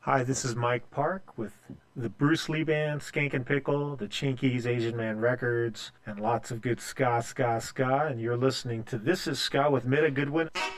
Hi, this is Mike Park with the Bruce Lee Band, Skank and Pickle, the Chinkies, Asian Man Records, and lots of good ska, ska, ska. And you're listening to This Is Ska with Mida Goodwin.